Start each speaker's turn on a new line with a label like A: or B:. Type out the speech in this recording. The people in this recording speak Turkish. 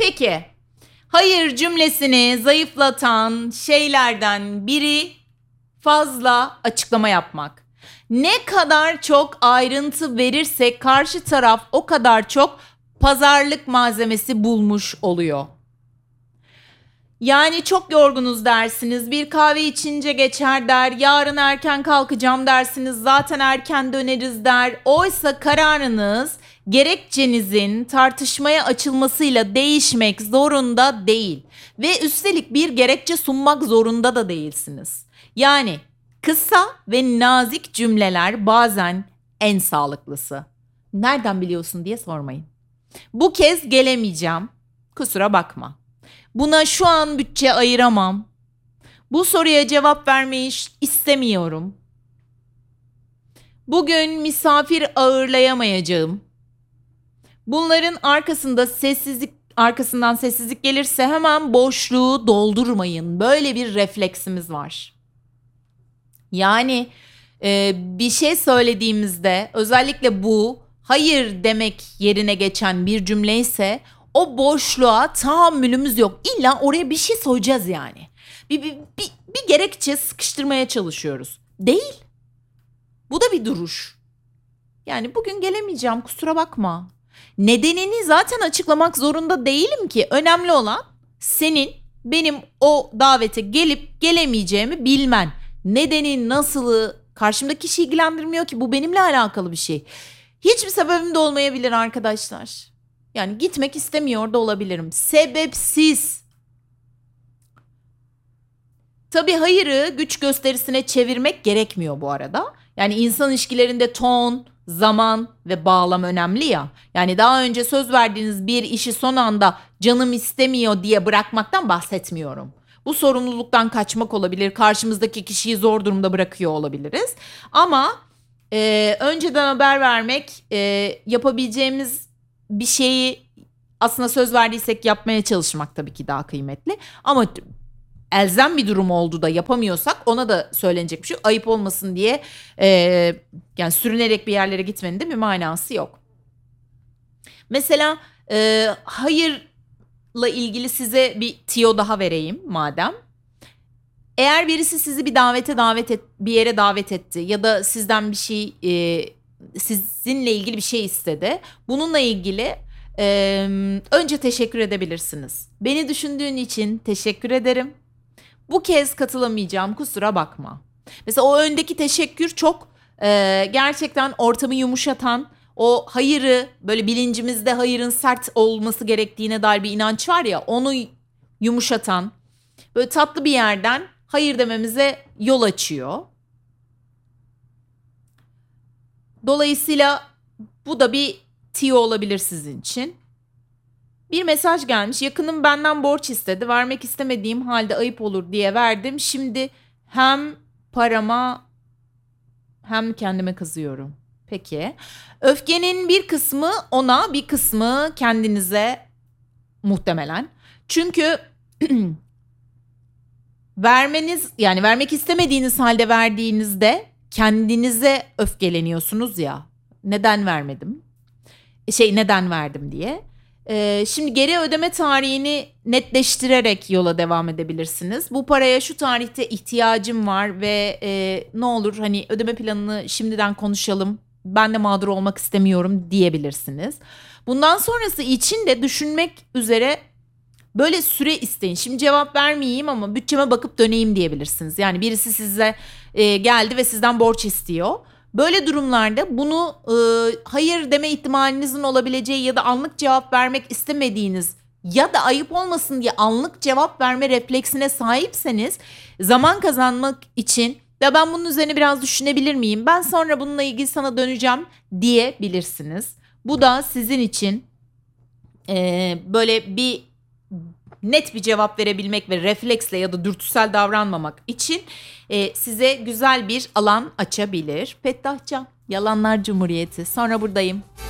A: Peki, hayır cümlesini zayıflatan şeylerden biri fazla açıklama yapmak. Ne kadar çok ayrıntı verirsek karşı taraf o kadar çok pazarlık malzemesi bulmuş oluyor. Yani çok yorgunuz dersiniz, bir kahve içince geçer der, yarın erken kalkacağım dersiniz, zaten erken döneriz der. Oysa kararınız gerekçenizin tartışmaya açılmasıyla değişmek zorunda değil. Ve üstelik bir gerekçe sunmak zorunda da değilsiniz. Yani kısa ve nazik cümleler bazen en sağlıklısı. Nereden biliyorsun diye sormayın. Bu kez gelemeyeceğim, kusura bakma. Buna şu an bütçe ayıramam. Bu soruya cevap vermeyi istemiyorum. Bugün misafir ağırlayamayacağım. Bunların arkasından sessizlik gelirse hemen boşluğu doldurmayın. Böyle bir refleksimiz var. Yani bir şey söylediğimizde özellikle bu hayır demek yerine geçen bir cümle ise o boşluğa tahammülümüz yok. İlla oraya bir şey söyleyeceğiz yani. Bir gerekçe sıkıştırmaya çalışıyoruz. Değil. Bu da bir duruş. Yani bugün gelemeyeceğim, kusura bakma. Nedenini zaten açıklamak zorunda değilim ki. Önemli olan senin benim o davete gelip gelemeyeceğimi bilmen. Nedeni, nasılı karşımdaki kişi ilgilendirmiyor ki, bu benimle alakalı bir şey. Hiçbir sebebim de olmayabilir arkadaşlar. Yani gitmek istemiyor da olabilirim. Sebepsiz. Tabii hayırı güç gösterisine çevirmek gerekmiyor bu arada. Yani insan ilişkilerinde ton, zaman ve bağlam önemli ya. Yani daha önce söz verdiğiniz bir işi son anda canım istemiyor diye bırakmaktan bahsetmiyorum. Bu sorumluluktan kaçmak olabilir. Karşımızdaki kişiyi zor durumda bırakıyor olabiliriz. Ama önceden haber vermek, yapabileceğimiz bir şeyi aslında söz verdiysek yapmaya çalışmak tabii ki daha kıymetli. Ama elzem bir durum oldu da yapamıyorsak ona da söylenecek bir şey. Ayıp olmasın diye yani sürünerek bir yerlere gitmenin de bir manası yok. Mesela hayırla ilgili size bir tiyo daha vereyim madem. Eğer birisi sizi bir bir yere davet etti ya da sizden bir şey sizinle ilgili bir şey istedi. Bununla ilgili önce teşekkür edebilirsiniz. Beni düşündüğün için teşekkür ederim. Bu kez katılamayacağım, kusura bakma. Mesela o öndeki teşekkür çok gerçekten ortamı yumuşatan, o hayırı, böyle bilincimizde hayırın sert olması gerektiğine dair bir inanç var ya, onu yumuşatan, böyle tatlı bir yerden hayır dememize yol açıyor. Dolayısıyla bu da bir tiyo olabilir sizin için. Bir mesaj gelmiş. Yakınım benden borç istedi. Vermek istemediğim halde ayıp olur diye verdim. Şimdi hem parama hem kendime kızıyorum. Peki. Öfkenin bir kısmı ona, bir kısmı kendinize muhtemelen. Çünkü vermek istemediğiniz halde verdiğinizde kendinize öfkeleniyorsunuz ya. Neden vermedim? Neden verdim diye. Şimdi geri ödeme tarihini netleştirerek yola devam edebilirsiniz. Bu paraya şu tarihte ihtiyacım var ve ne olur hani ödeme planını şimdiden konuşalım. Ben de mağdur olmak istemiyorum diyebilirsiniz. Bundan sonrası için de düşünmek üzere böyle süre isteyin. Şimdi cevap vermeyeyim ama bütçeme bakıp döneyim diyebilirsiniz. Yani birisi size geldi ve sizden borç istiyor. Böyle durumlarda bunu hayır deme ihtimalinizin olabileceği ya da anlık cevap vermek istemediğiniz ya da ayıp olmasın diye anlık cevap verme refleksine sahipseniz zaman kazanmak için de ben bunun üzerine biraz düşünebilir miyim? Ben sonra bununla ilgili sana döneceğim diyebilirsiniz. Bu da sizin için böyle bir net bir cevap verebilmek ve refleksle ya da dürtüsel davranmamak için size güzel bir alan açabilir. Fettah Can, Yalanlar Cumhuriyeti. Sonra buradayım.